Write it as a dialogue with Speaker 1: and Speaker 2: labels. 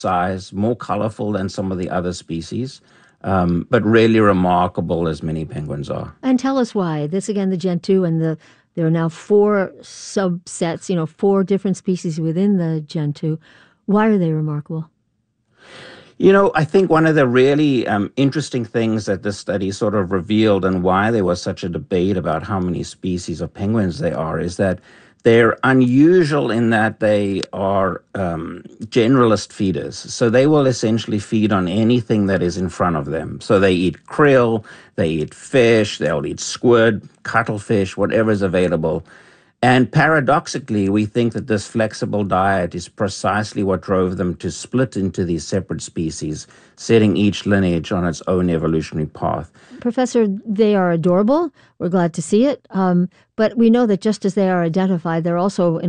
Speaker 1: size, more colorful than some of the other species, but really remarkable as many penguins are.
Speaker 2: And tell us why. This again, the Gentoo, and there are now four subsets, four different species within the Gentoo. Why are they remarkable?
Speaker 1: I think one of the really interesting things that this study sort of revealed, and why there was such a debate about how many species of penguins there are, is that they're unusual in that they are generalist feeders. So they will essentially feed on anything that is in front of them. So they eat krill, they eat fish, they'll eat squid, cuttlefish, whatever is available. And paradoxically, we think that this flexible diet is precisely what drove them to split into these separate species, setting each lineage on its own evolutionary path.
Speaker 2: Professor, they are adorable. We're glad to see it. But we know that just as they are identified, they're also in